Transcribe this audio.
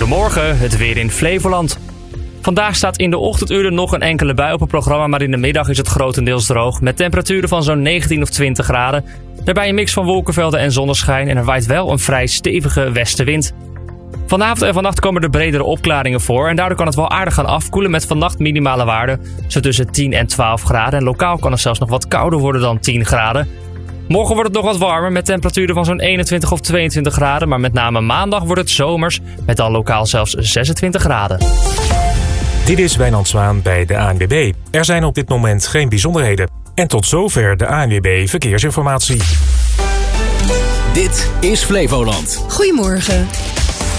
Goedemorgen, het weer in Flevoland. Vandaag staat in de ochtenduren nog een enkele bui op het programma, maar in de middag is het grotendeels droog. Met temperaturen van zo'n 19 of 20 graden. Daarbij een mix van wolkenvelden en zonneschijn en er waait wel een vrij stevige westenwind. Vanavond en vannacht komen er bredere opklaringen voor en daardoor kan het wel aardig gaan afkoelen met vannacht minimale waarden zo tussen 10 en 12 graden. En lokaal kan het zelfs nog wat kouder worden dan 10 graden. Morgen wordt het nog wat warmer met temperaturen van zo'n 21 of 22 graden. Maar met name maandag wordt het zomers met dan lokaal zelfs 26 graden. Dit is Wijnand Zwaan bij de ANWB. Er zijn op dit moment geen bijzonderheden. En tot zover de ANWB Verkeersinformatie. Dit is Flevoland. Goedemorgen.